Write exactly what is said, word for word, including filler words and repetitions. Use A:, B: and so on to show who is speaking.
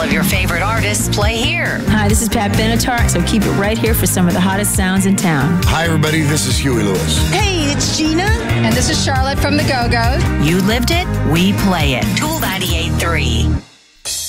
A: of your favorite artists play here.
B: Hi, this is Pat Benatar, so keep it right here for some of the hottest sounds in town.
C: Hi, everybody. This is Huey Lewis.
D: Hey, it's Gina.
E: And this is Charlotte from the Go-Go's.
A: You lived it, we play it. Tool ninety-eight point three.